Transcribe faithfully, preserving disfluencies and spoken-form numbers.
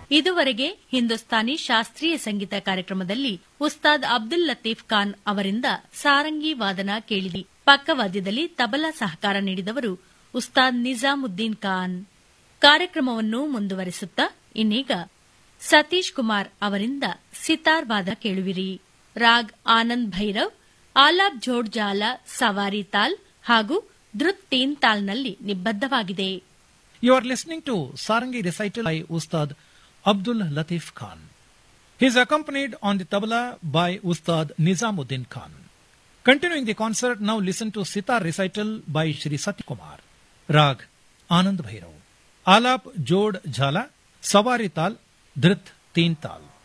ಇದುವರೆಗೆ ಹಿಂದೂಸ್ತಾನಿ ಶಾಸ್ತ್ರೀಯ ಸಂಗೀತ ಕಾರ್ಯಕ್ರಮದಲ್ಲಿ ಉಸ್ತಾದ್ ಅಬ್ದುಲ್ ಲತೀಫ್ ಖಾನ್ ಅವರಿಂದ ಸಾರಂಗಿ ವಾದನ ಕೇಳಿದಿ. ಪಕ್ಕವಾದ್ಯದಲ್ಲಿ ತಬಲಾ ಸಹಕಾರ ನೀಡಿದವರು ಉಸ್ತಾದ್ ನಿಜಾಮುದ್ದೀನ್ ಖಾನ್. ಕಾರ್ಯಕ್ರಮವನ್ನು ಮುಂದುವರೆಸುತ್ತಾ ಇನ್ನೀಗ ಸತೀಶ್ ಕುಮಾರ್ ಅವರಿಂದ ಸಿತಾರ್ ವಾದನ ಕೇಳುವಿರಿ. ರಾಗ್ ಆನಂದ್ ಭೈರವ್, ಆಲಾಪ್ ಜೋಡ್ ಜಾಲ, ಸವಾರಿ ತಾಲ್ ಹಾಗೂ ಧೃತ್ ತೀನ್ ತಾಲ್ನಲ್ಲಿ ನಿಬದ್ಧವಾಗಿದೆ. You are listening to Sarangi recital by Ustad Abdul Latif Khan. He is accompanied on the tabla by Ustad Nizamuddin Khan. Continuing the concert, now listen to sitar recital by Shri Sati Kumar. Rag Anand Bhairav, Alap Jod Jhala, Savari Tal, Dhrit Teen Tal.